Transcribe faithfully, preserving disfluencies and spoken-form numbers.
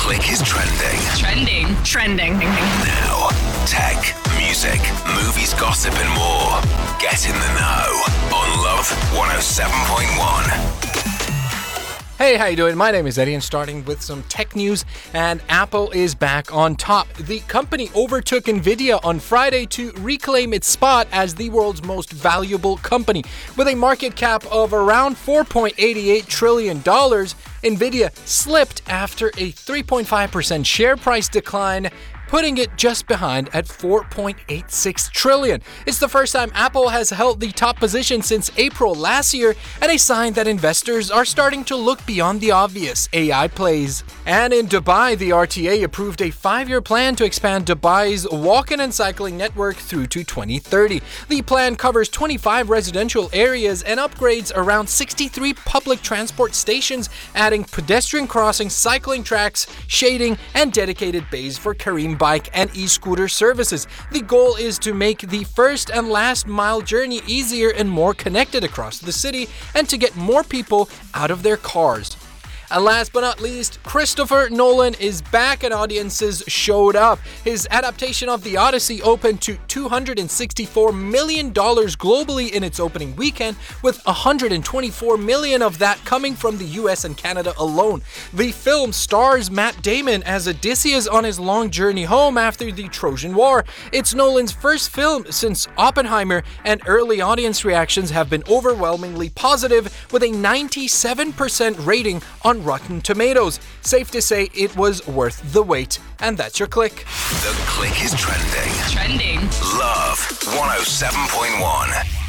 Click is trending. Trending. Trending. Now, tech, music, movies, gossip, and more. Get in the know on Love one oh seven point one. Hey, how you doing? My name is Eddie, and starting with some tech news, and Apple is back on top. The company overtook Nvidia on Friday to reclaim its spot as the world's most valuable company. With a market cap of around four point eight eight trillion dollars, Nvidia slipped after a three point five percent share price decline, putting it just behind at four point eight six trillion dollars. It's the first time Apple has held the top position since April last year, and a sign that investors are starting to look beyond the obvious A I plays. And in Dubai, the R T A approved a five-year plan to expand Dubai's walking and cycling network through to twenty thirty. The plan covers twenty-five residential areas and upgrades around sixty-three public transport stations, adding pedestrian crossings, cycling tracks, shading, and dedicated bays for Careem bike and e-scooter services. The goal is to make the first and last mile journey easier and more connected across the city, and to get more people out of their cars. And last but not least, Christopher Nolan is back and audiences showed up. His adaptation of The Odyssey opened to two hundred sixty-four million dollars globally in its opening weekend, with one hundred twenty-four million dollars of that coming from the U S and Canada alone. The film stars Matt Damon as Odysseus on his long journey home after the Trojan War. It's Nolan's first film since Oppenheimer, and early audience reactions have been overwhelmingly positive, with a ninety-seven percent rating on Rotten Tomatoes. Safe to say it was worth the wait. And that's your click. The Click is trending. Trending. Love one oh seven point one.